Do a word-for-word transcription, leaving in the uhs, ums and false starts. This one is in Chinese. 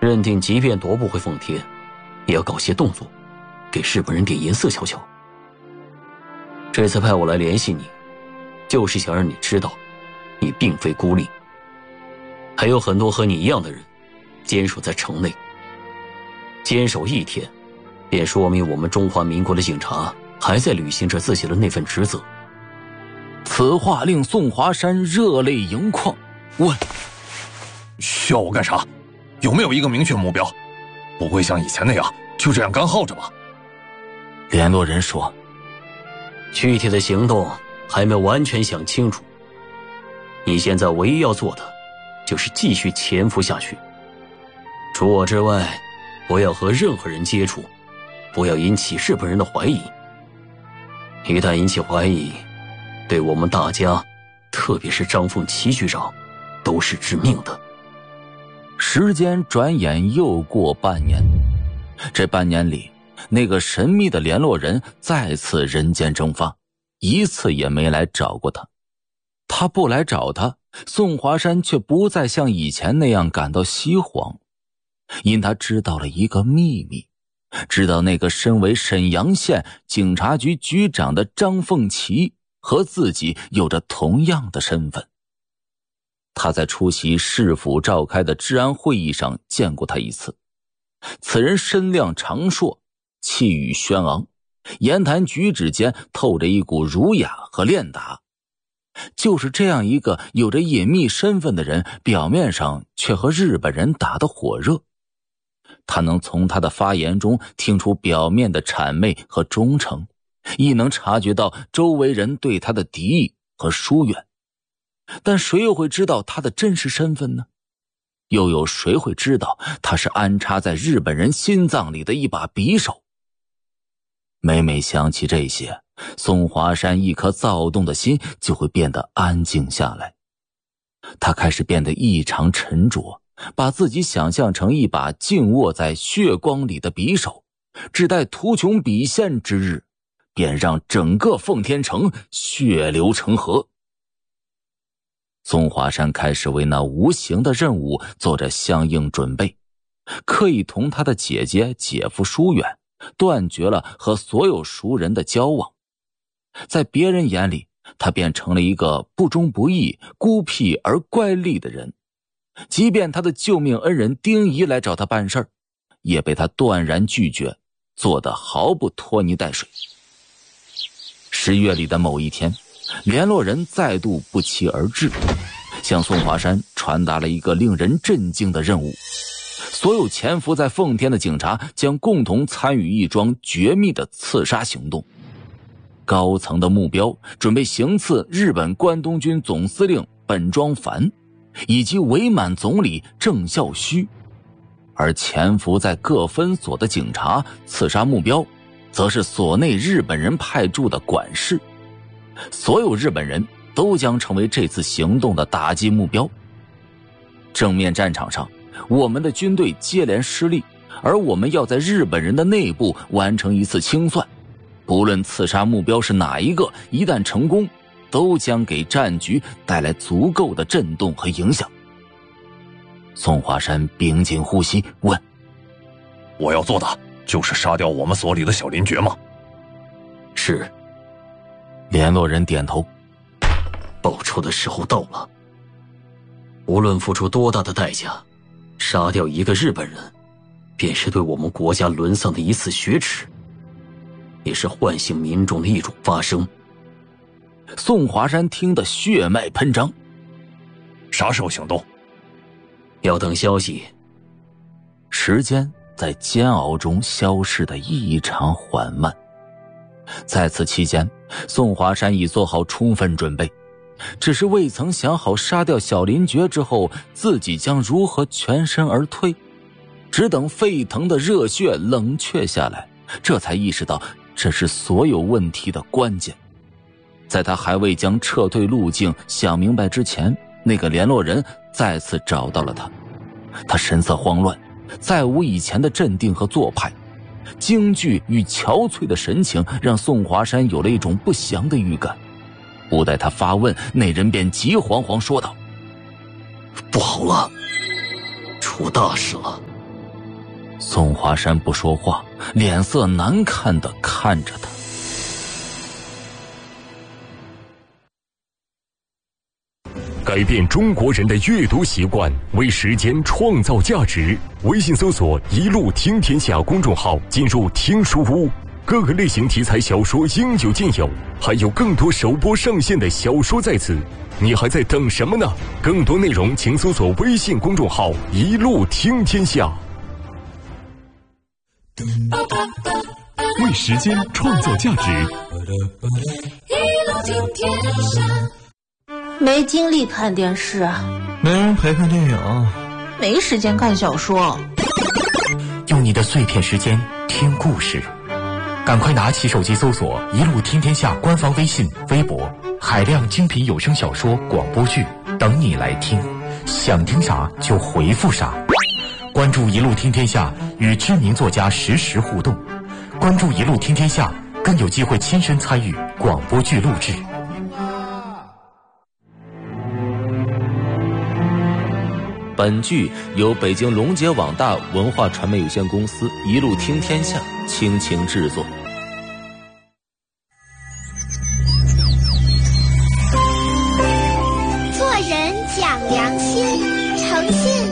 认定即便夺不回奉天，也要搞些动作，给日本人点颜色瞧瞧。这次派我来联系你，就是想让你知道，你并非孤立，还有很多和你一样的人坚守在城内。坚守一天，便说明我们中华民国的警察还在履行着自己的那份职责。 此话令宋华山热泪盈眶，问： 需要我干啥？有没有一个明确目标？不会像以前那样就这样干耗着吧？ 联络人说： 具体的行动还没完全想清楚，你现在唯一要做的就是继续潜伏下去。除我之外，不要和任何人接触，不要引起日本人的怀疑。一旦引起怀疑，对我们大家，特别是张凤齐局长，都是致命的。 时间转眼又过半年，这半年里，那个神秘的联络人再次人间蒸发，一次也没来找过他。他不来找他，宋华山却不再像以前那样感到稀慌，因他知道了一个秘密，知道那个身为沈阳县警察局局长的张凤齐和自己有着同样的身份。他在出席市府召开的治安会议上见过他一次，此人身量长硕，气宇轩昂，言谈举止间透着一股儒雅和练达。就是这样一个有着隐秘身份的人，表面上却和日本人打得火热。他能从他的发言中听出表面的谄媚和忠诚，亦能察觉到周围人对他的敌意和疏远。但谁又会知道他的真实身份呢？又有谁会知道他是安插在日本人心脏里的一把匕首？每每想起这些，宋华山一颗躁动的心就会变得安静下来。他开始变得异常沉着，把自己想象成一把静卧在血光里的匕首，只待图穷匕现之日，便让整个奉天城血流成河。宋华山开始为那无形的任务做着相应准备，刻意同他的姐姐姐夫疏远，断绝了和所有熟人的交往。在别人眼里，他便成了一个不忠不义、孤僻而怪戾的人。即便他的救命恩人丁仪来找他办事儿，也被他断然拒绝，做得毫不拖泥带水。十月里的某一天，联络人再度不期而至，向宋华山传达了一个令人震惊的任务：所有潜伏在奉天的警察将共同参与一桩绝密的刺杀行动。高层的目标准备行刺日本关东军总司令本庄繁以及伪满总理郑孝胥，而潜伏在各分所的警察刺杀目标则是所内日本人派驻的管事。所有日本人都将成为这次行动的打击目标。正面战场上，我们的军队接连失利，而我们要在日本人的内部完成一次清算。不论刺杀目标是哪一个，一旦成功，都将给战局带来足够的震动和影响。宋华山屏紧呼吸，问： 我要做的就是杀掉我们所里的小林觉吗？ 是。 联络人点头。 报仇的时候到了，无论付出多大的代价，杀掉一个日本人，便是对我们国家沦丧的一次雪耻，也是唤醒民众的一种发声。 宋华山听得血脉喷张。 啥时候行动？ 要等消息。 时间在煎熬中消逝得异常缓慢。在此期间，宋华山已做好充分准备，只是未曾想好杀掉小林觉之后自己将如何全身而退。只等沸腾的热血冷却下来，这才意识到这是所有问题的关键。在他还未将撤退路径想明白之前，那个联络人再次找到了他。他神色慌乱，再无以前的镇定和做派，惊惧与憔悴的神情让宋华山有了一种不祥的预感。不待他发问，那人便急惶惶说道： 不好了，出大事了。 宋华山不说话，脸色难看地看着他。 改变中国人的阅读习惯，为时间创造价值。微信搜索“一路听天下”公众号，进入听书屋，各个类型题材小说应有尽有，还有更多首播上线的小说在此。你还在等什么呢？更多内容请搜索微信公众号“一路听天下”。为时间创造价值。 一路听天下。 没精力看电视， 没人陪看电影， 没时间看小说。 用你的碎片时间听故事，赶快拿起手机搜索“一路听天下”官方微信、微博，海量精品有声小说、广播剧等你来听，想听啥就回复啥。关注“一路听天下”，与知名作家实时互动。关注“一路听天下”，更有机会亲身参与广播剧录制。 本剧由北京龙杰网大文化传媒有限公司一路听天下倾情制作。